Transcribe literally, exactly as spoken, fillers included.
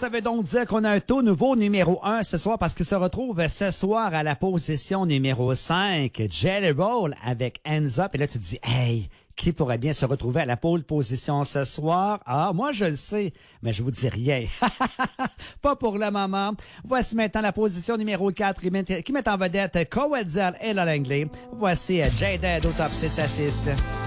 ça veut donc dire qu'on a un tout nouveau numéro un ce soir parce qu'il se retrouve ce soir à la position numéro cinq, Jelly Roll avec Hands Up. Et là, tu te dis, hey, qui pourrait bien se retrouver à la pole position ce soir? Ah, moi, je le sais, mais je vous dis rien. Pas pour le moment. Voici maintenant la position numéro quatre qui met en vedette Cowell et Langley. Voici J-Dead au top six à six.